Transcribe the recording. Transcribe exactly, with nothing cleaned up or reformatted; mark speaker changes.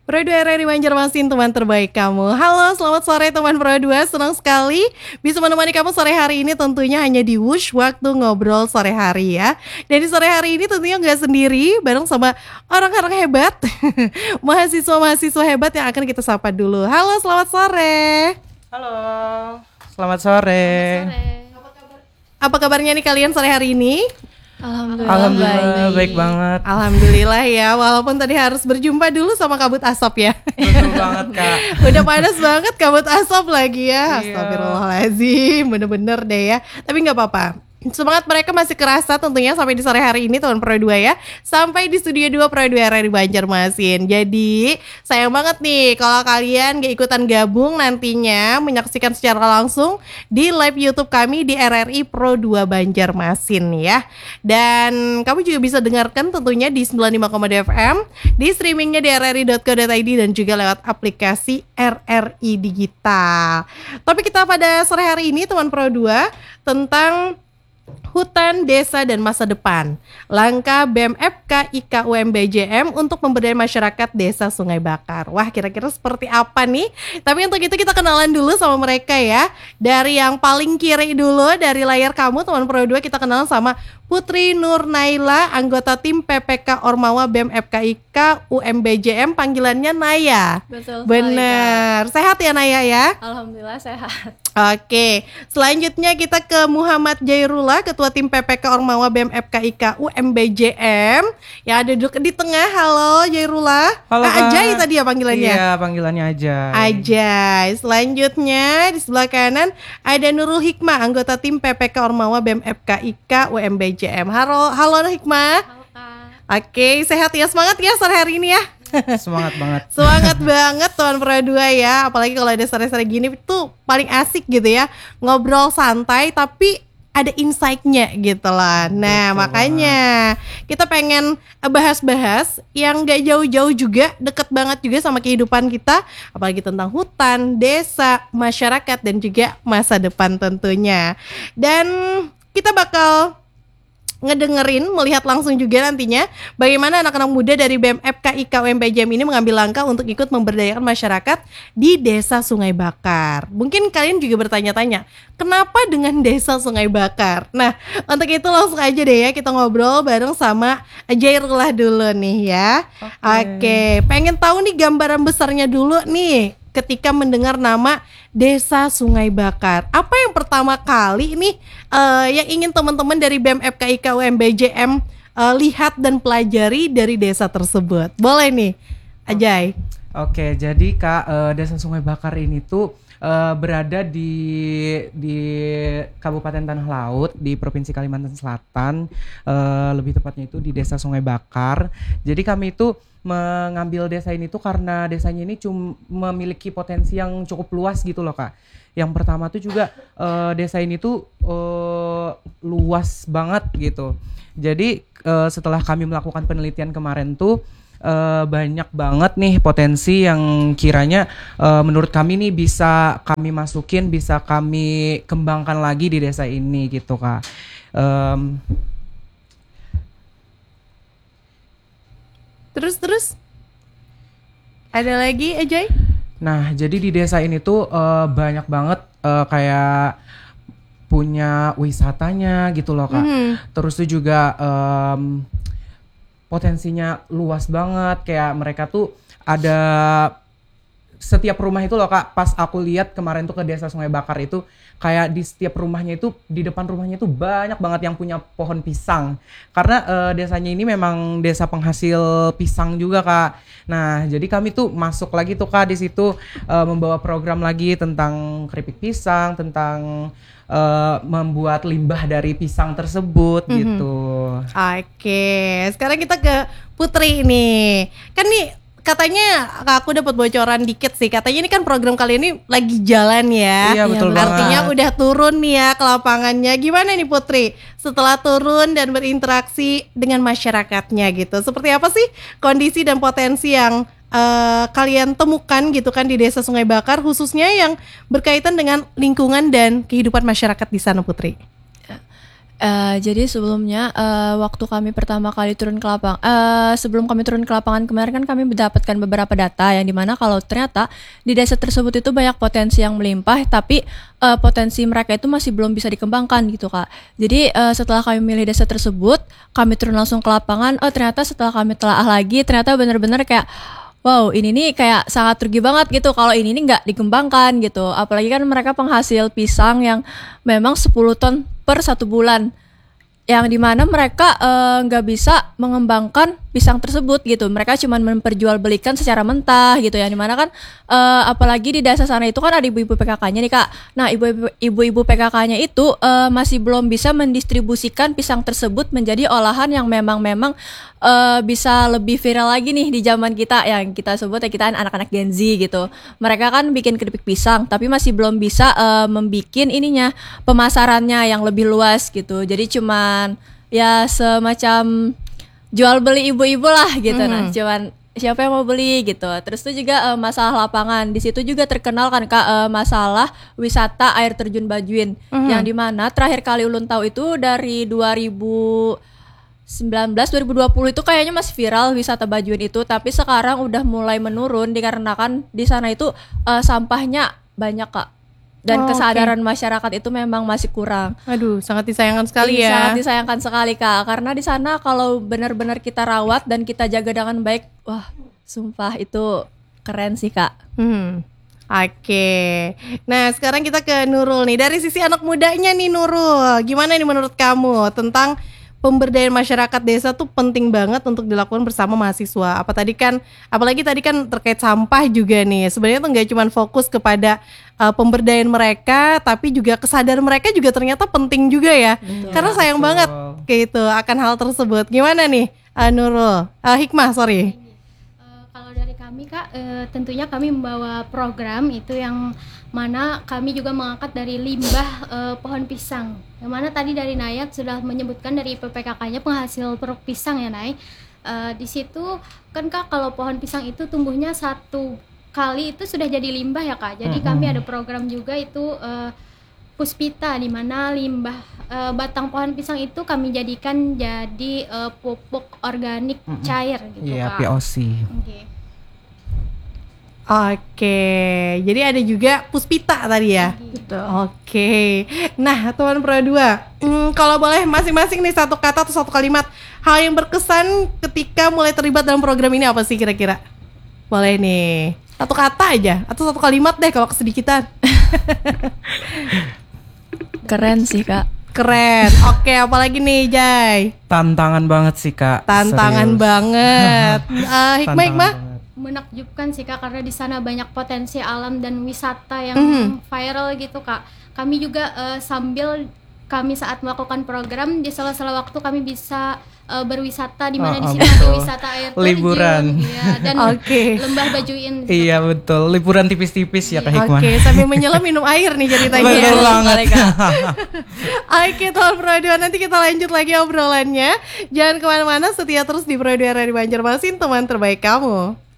Speaker 1: Pro dua R R I Banjarmasin, teman terbaik kamu. Halo, selamat sore teman Pro dua. Senang sekali bisa menemani kamu sore hari ini, tentunya hanya di Wush Waktu Ngobrol Sore Hari ya. Dan di sore hari ini tentunya nggak sendiri, bareng sama orang-orang hebat, mahasiswa-mahasiswa hebat yang akan kita sapa dulu. Halo, selamat sore.
Speaker 2: Halo, selamat sore.
Speaker 3: Selamat sore.
Speaker 1: Apa kabarnya nih kalian sore hari ini?
Speaker 3: Alhamdulillah,
Speaker 2: Alhamdulillah baik. baik banget.
Speaker 1: Alhamdulillah ya, walaupun tadi harus berjumpa dulu sama kabut asap ya.
Speaker 2: Betul banget Kak.
Speaker 1: Udah panas banget kabut asap lagi ya.
Speaker 2: Iya.
Speaker 1: Astagfirullahaladzim, bener-bener deh ya. Tapi gak apa-apa, semangat mereka masih kerasa tentunya sampai di sore hari ini teman Pro dua ya. Sampai di studio dua Pro dua R R I Banjarmasin. Jadi sayang banget nih kalau kalian gak ikutan gabung nantinya menyaksikan secara langsung di live YouTube kami di R R I Pro dua Banjarmasin ya. Dan kamu juga bisa dengarkan tentunya di sembilan puluh lima koma dua F M, di streamingnya di r r i dot co dot i d dan juga lewat aplikasi R R I Digital. Topik kita pada sore hari ini teman Pro dua tentang hutan, desa, dan masa depan. Langkah B M F K I K U M B J M untuk pemberdayaan masyarakat Desa Sungai Bakar. Wah, kira-kira seperti apa nih? Tapi untuk itu kita kenalan dulu sama mereka ya. Dari yang paling kiri dulu dari layar kamu teman Pro dua, kita kenalan sama Putri Nur Naila, anggota tim P P K Ormawa B M F K I K U M B J M, panggilannya Naya.
Speaker 3: Betul sekali,
Speaker 1: Bener.
Speaker 3: Kak.
Speaker 1: Sehat ya Naya ya?
Speaker 3: Alhamdulillah sehat.
Speaker 1: Oke, selanjutnya kita ke Muhammad Jairullah, Ketua Tim P P K Ormawa B M F K I K U M B J M, yang ada duduk di tengah. Halo Jairullah.
Speaker 2: Halo
Speaker 1: ah,
Speaker 2: Kak.
Speaker 1: Ajay tadi ya panggilannya?
Speaker 2: Iya, panggilannya Ajay.
Speaker 1: Ajay. Selanjutnya di sebelah kanan ada Nurul Hikmah, anggota Tim P P K Ormawa B M F K I K U M B J M. Halo, halo Hikmah.
Speaker 3: Halo Kak.
Speaker 1: Oke, sehat ya, semangat ya sore hari ini ya.
Speaker 2: Semangat banget.
Speaker 1: Semangat banget teman Pro dua ya. Apalagi kalau ada sore-sore gini tuh paling asik gitu ya. Ngobrol santai tapi ada insight-nya gitu lah. Nah,
Speaker 2: Betul
Speaker 1: makanya kita pengen bahas-bahas yang gak jauh-jauh juga, deket banget juga sama kehidupan kita. Apalagi tentang hutan, desa, masyarakat, dan juga masa depan tentunya. Dan kita bakal ngedengerin, melihat langsung juga nantinya bagaimana anak-anak muda dari B M F K I K U M B J M ini mengambil langkah untuk ikut memberdayakan masyarakat di Desa Sungai Bakar. Mungkin kalian juga bertanya-tanya, kenapa dengan Desa Sungai Bakar? Nah, untuk itu langsung aja deh ya kita ngobrol bareng sama Jairullah dulu nih ya. Oke, okay. Pengen tahu nih gambaran besarnya dulu nih ketika mendengar nama Desa Sungai Bakar. Apa yang pertama kali nih uh, yang ingin teman-teman dari B M F K I K U M B J M uh, lihat dan pelajari dari desa tersebut? Boleh nih, Ajay.
Speaker 2: Oke, jadi Kak, uh, Desa Sungai Bakar ini tuh uh, berada di di Kabupaten Tanah Laut di Provinsi Kalimantan Selatan. Uh, lebih tepatnya itu di Desa Sungai Bakar. Jadi kami itu mengambil desa ini tuh karena desanya ini cuma memiliki potensi yang cukup luas gitu loh Kak. Yang pertama tuh juga uh, desa ini tuh uh, luas banget gitu. Jadi uh, setelah kami melakukan penelitian kemarin tuh uh, banyak banget nih potensi yang kiranya uh, menurut kami nih bisa kami masukin, bisa kami kembangkan lagi di desa ini gitu Kak. Um,
Speaker 1: Terus-terus ada lagi Ajay?
Speaker 2: Nah, jadi di desa ini tuh uh, banyak banget uh, kayak punya wisatanya gitu loh Kak. Mm. Terus tuh juga um, potensinya luas banget. Kayak mereka tuh ada setiap rumah itu loh Kak. Pas aku lihat kemarin tuh ke Desa Sungai Bakar itu, kayak di setiap rumahnya itu, di depan rumahnya itu banyak banget yang punya pohon pisang. Karena uh, desanya ini memang desa penghasil pisang juga Kak. Nah, jadi kami tuh masuk lagi tuh Kak di situ uh, membawa program lagi tentang keripik pisang, tentang uh, membuat limbah dari pisang tersebut mm-hmm. gitu.
Speaker 1: Oke, sekarang kita ke Putri nih. Kan nih katanya aku dapat bocoran dikit sih. Katanya ini kan program kali ini lagi jalan ya.
Speaker 2: Iya, betul banget.
Speaker 1: Artinya udah turun nih ya ke lapangannya. Gimana nih Putri? Setelah turun dan berinteraksi dengan masyarakatnya gitu. Seperti apa sih kondisi dan potensi yang uh, kalian temukan gitu kan di Desa Sungai Bakar, khususnya yang berkaitan dengan lingkungan dan kehidupan masyarakat di sana Putri?
Speaker 3: Eh, jadi sebelumnya eh, waktu kami pertama kali turun ke lapangan, eh, sebelum kami turun ke lapangan kemarin kan kami mendapatkan beberapa data yang dimana kalau ternyata di desa tersebut itu banyak potensi yang melimpah, tapi eh, potensi mereka itu masih belum bisa dikembangkan gitu kak. Jadi eh, setelah kami milih desa tersebut, kami turun langsung ke lapangan. Oh ternyata setelah kami telaah lagi, ternyata benar-benar kayak wow, ini nih kayak sangat rugi banget gitu kalau ini nih nggak dikembangkan gitu. Apalagi kan mereka penghasil pisang yang memang sepuluh ton per satu bulan. Yang dimana mereka eh, nggak bisa mengembangkan pisang tersebut gitu. Mereka cuma memperjualbelikan secara mentah gitu. Yang dimana kan eh, apalagi di desa sana itu kan ada ibu-ibu P K K-nya nih kak. Nah ibu-ibu ibu-ibu P K K-nya itu eh, masih belum bisa mendistribusikan pisang tersebut menjadi olahan yang memang-memang eh, bisa lebih viral lagi nih di zaman kita yang kita sebut ya kita anak-anak Gen Z gitu. Mereka kan bikin keripik pisang tapi masih belum bisa uh, membikin ininya pemasarannya yang lebih luas gitu. Jadi cuman ya semacam jual beli ibu-ibu lah gitu. Mm-hmm. Nah, cuman siapa yang mau beli gitu. Terus itu juga uh, masalah lapangan. Di situ juga terkenal kan Kak uh, masalah wisata air terjun Bajuin. Mm-hmm. Yang dimana terakhir kali Ulun tahu itu dari dua ribu sembilan belas dua ribu dua puluh itu kayaknya masih viral wisata Bajuin itu, tapi sekarang udah mulai menurun dikarenakan di sana itu uh, sampahnya banyak Kak. Dan oh, kesadaran okay. masyarakat itu memang masih kurang.
Speaker 1: Aduh, sangat disayangkan sekali
Speaker 3: Ini
Speaker 1: ya.
Speaker 3: Sangat disayangkan sekali Kak, karena di sana kalau benar-benar kita rawat dan kita jaga dengan baik, wah, sumpah itu keren sih Kak.
Speaker 1: Hmm. Oke, okay. Nah sekarang kita ke Nurul nih. Dari sisi anak mudanya nih Nurul, gimana nih menurut kamu tentang pemberdayaan masyarakat desa tuh penting banget untuk dilakukan bersama mahasiswa. Apa tadi kan, apalagi tadi kan terkait sampah juga nih. Sebenarnya tuh nggak cuma fokus kepada uh, pemberdayaan mereka, tapi juga kesadaran mereka juga ternyata penting juga ya. Betul. Karena sayang betul. banget kayak itu akan hal tersebut. Gimana nih, uh, Nurul? Uh, Hikmah, sorry.
Speaker 4: Uh, kalau dari kami Kak, uh, tentunya kami membawa program itu yang mana kami juga mengangkat dari limbah uh, pohon pisang. Yang mana tadi dari Nayat sudah menyebutkan dari P P K K-nya penghasil peruk pisang ya Nay. Uh, di situ kan Kak kalau pohon pisang itu tumbuhnya satu kali itu sudah jadi limbah ya Kak. Jadi mm-hmm. kami ada program juga itu uh, Puspita di mana limbah uh, batang pohon pisang itu kami jadikan jadi uh, pupuk organik mm-hmm. cair gitu
Speaker 2: yeah,
Speaker 4: Kak.
Speaker 2: Iya, P O C.
Speaker 4: Okay.
Speaker 1: Oke, jadi ada juga Puspita tadi ya.
Speaker 4: Gitu.
Speaker 1: Oke, nah teman Pro dua, hmm, kalau boleh masing-masing nih satu kata atau satu kalimat hal yang berkesan ketika mulai terlibat dalam program ini apa sih kira-kira? Boleh nih, satu kata aja atau satu kalimat deh kalau kesedikitan.
Speaker 3: Keren sih Kak.
Speaker 1: Keren. Oke, apalagi nih Jai?
Speaker 2: Tantangan banget sih Kak.
Speaker 1: Tantangan serius. banget. uh, Hikmah, Hikmah?
Speaker 4: Menakjubkan sih Kak, karena di sana banyak potensi alam dan wisata yang
Speaker 1: mm.
Speaker 4: viral gitu Kak. Kami juga uh, sambil kami saat melakukan program di sela-sela waktu kami bisa uh, berwisata di mana oh, di sini oh, ada wisata air terjun,
Speaker 2: liburan
Speaker 4: ya, dan
Speaker 1: okay.
Speaker 4: lembah Bajuin. Gitu.
Speaker 2: Iya betul, liburan tipis-tipis ya Kak Hikmah.
Speaker 1: Oke, okay, sambil menyelam minum air nih ceritanya.
Speaker 2: Betul banget.
Speaker 1: Oke, teman Pro dua, nanti kita lanjut lagi obrolannya. Jangan kemana-mana, setia terus di Pro dua R R I Banjarmasin, teman terbaik kamu.